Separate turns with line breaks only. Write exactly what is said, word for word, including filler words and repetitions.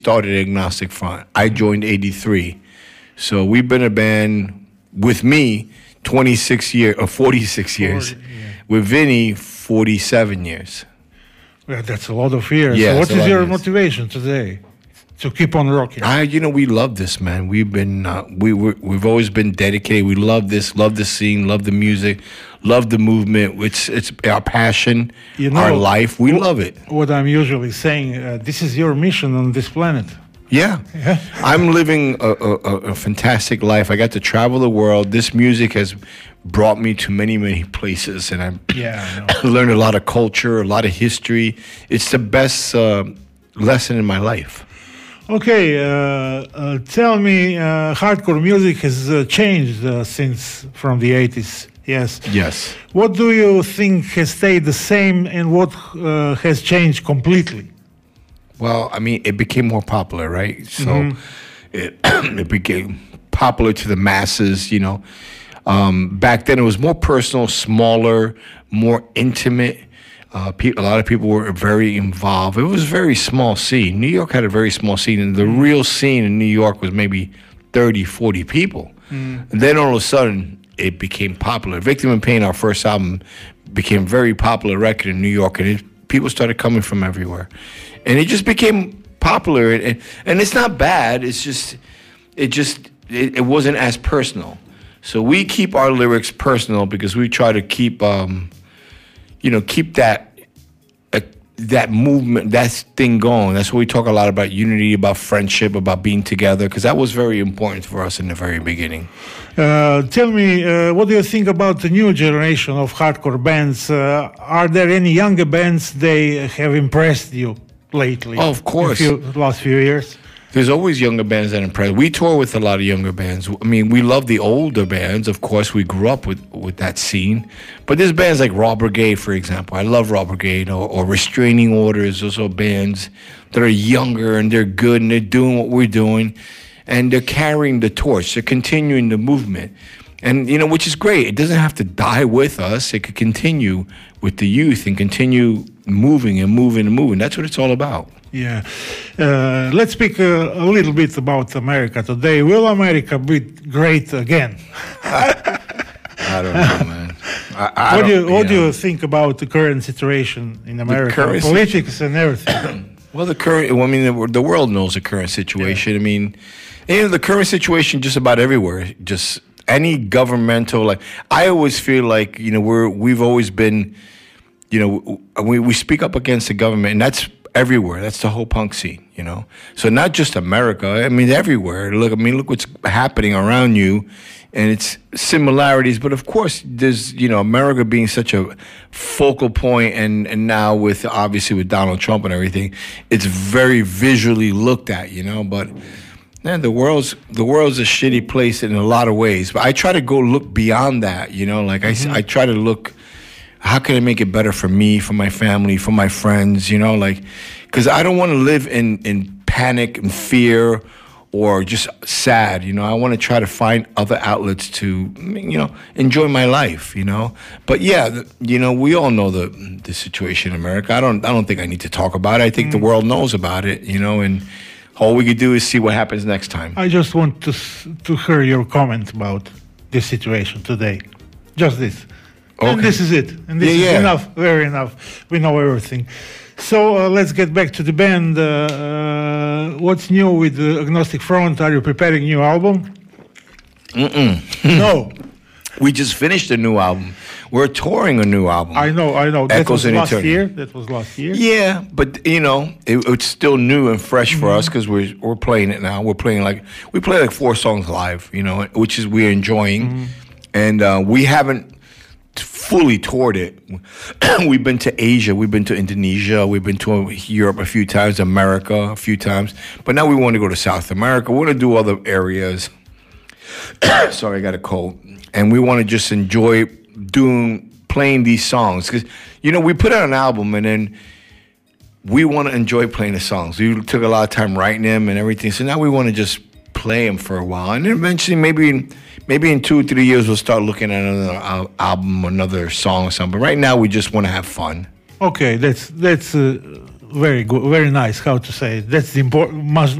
started Agnostic Front. I joined eighty-three. So we've been a band with me twenty-six years or forty-six years.
forty, yeah.
With Vinny, forty-seven years.
Well, that's a lot of years.
Yeah,
so what
it's a
is
lot of
your
years.
motivation today to keep on rocking?
I, you know, we love this, man. We've been, uh, we we we've always been dedicated. We love this, love the scene, love the music, love the movement. It's it's our passion,
You know,
our life. We
wh-
love it.
What I'm usually saying, uh, this is your mission on this planet.
Yeah,
Yeah.
I'm living a, a, a a fantastic life. I got to travel the world. This music has brought me to many, many places, and I
Yeah, I know.
learned a lot of culture, a lot of history. It's the best uh, lesson in my life.
Okay, uh, uh, tell me, uh, hardcore music has uh, changed uh, since from the eighties. Yes.
Yes.
What do you think has stayed the same, and what uh, has changed completely?
Well, I mean, it became more popular, right? So it, it became popular to the masses, you know. Um, back then, it was more personal, smaller, more intimate. Uh, pe- a lot of people were very involved. It was a very small scene. New York had a very small scene, and the real scene in New York was maybe thirty, forty people. And then all of a sudden, it became popular. Victim in Pain, our first album, became a very popular record in New York, and it, people started coming from everywhere. And it just became popular, and, and it's not bad. It's just, it just, it, it wasn't as personal. So we keep our lyrics personal because we try to keep, um, you know, keep that, uh, that movement, that thing going. That's what we talk a lot about: unity, about friendship, about being together, because that was very important for us in the very beginning.
Uh, tell me, uh, what do you think about the new generation of hardcore bands? Uh, are there any younger bands they have impressed you lately?
Oh, of course.
In few, last few years.
There's always younger bands that impress. We tour with a lot of younger bands. I mean, we love the older bands. Of course, we grew up with, with that scene. But there's bands like Raw Brigade, for example. I love Raw Brigade, or, or Restraining Orders. Those are bands that are younger and they're good and they're doing what we're doing. And they're carrying the torch. They're continuing the movement. And, you know, which is great. It doesn't have to die with us. It could continue with the youth and continue moving and moving and moving. That's what it's all about.
Yeah. Uh, let's speak uh, a little bit about America today. Will America be great again?
I don't know, man. I, I
what do
don't-
you What do
know.
you think about the current situation in America,
current si-
politics and everything?
Well, the current, well, I mean, the, the world knows the current situation. I mean, you know, the current situation just about everywhere. Just any governmental, like, I always feel like, you know, we're, we've always been, you know, we, we speak up against the government, and that's everywhere. That's the whole punk scene, you know? So not just America, I mean, everywhere. Look, I mean, look what's happening around you, and it's similarities, but of course, there's, you know, America being such a focal point, and, and now with, obviously, with Donald Trump and everything, it's very visually looked at, you know? But, man, the world's, the world's a shitty place in a lot of ways, but I try to go look beyond that, you know? Like, I, I try to look, how can I make it better for me, for my family, for my friends, you know, like, because I don't want to live in, in panic and fear or just sad, you know. I want to try to find other outlets to, you know, enjoy my life, you know. But yeah, the, you know, we all know the the situation in America. I don't I don't think I need to talk about it. I think the world knows about it, you know, and all we could do is see what happens next time.
I just want to s- to hear your comment about this situation today. Just this. And
Okay.
this is it. And this
Yeah,
is
yeah.
enough, very enough. We know everything. So uh, let's get back to the band. Uh, uh, what's new with the Agnostic Front? Are you preparing new album?
Mm-mm.
No.
We just finished a new album. We're touring a new album.
I know, I know. That
Echoes
was
in
last
Eternity.
year. That was last year.
Yeah, but you know, it, it's still new and fresh for us because we're we're playing it now. We're playing like we play like four songs live, you know, which is we're enjoying, and uh, we haven't fully toured it. We've been to Asia, we've been to Indonesia, we've been to Europe a few times, America a few times, but now we want to go to South America. We want to do other areas. Sorry, I got a cold, and we want to just enjoy doing playing these songs because you know we put out an album and then we want to enjoy playing the songs. We took a lot of time writing them and everything, so now we want to just play them for a while, and then eventually maybe maybe in two or three years we'll start looking at another al- album, another song or something. But right now we just want to have fun.
Okay, that's that's uh, very good, very nice. How to say it? That's the important. Must